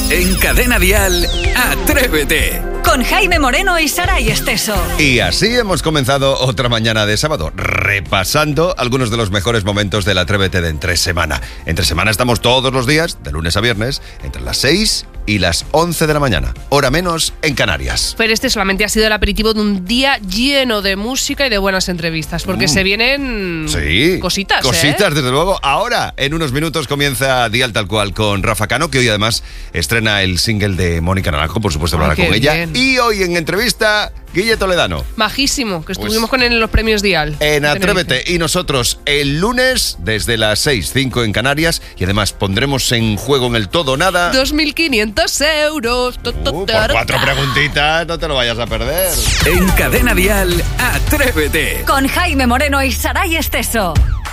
En Cadena Dial, Atrévete. Con Jaime Moreno y Saray Esteso. Y así hemos comenzado otra mañana de sábado, repasando algunos de los mejores momentos del Atrévete de Entre Semana. Entre Semana estamos todos los días, de lunes a viernes, entre las 6 y las 11 de la mañana, hora menos en Canarias. Pero este solamente ha sido el aperitivo de un día lleno de música y de buenas entrevistas, porque se vienen cositas. Cositas, desde luego. Ahora, en unos minutos, comienza Dial Tal Cual con Rafa Cano, que hoy además estrena el single de Mónica Naranjo, por supuesto hablará con ella. Bien. Y hoy en entrevista, Guille Toledano. Majísimo, que estuvimos con él en los premios Dial. En Atrévete. Y nosotros el lunes, desde las 6:05 en Canarias. Y además pondremos en juego en el todo o nada 2.500 euros. Por 4 preguntitas, no te lo vayas a perder. En Cadena Dial, Atrévete. Con Jaime Moreno y Saray Esteso.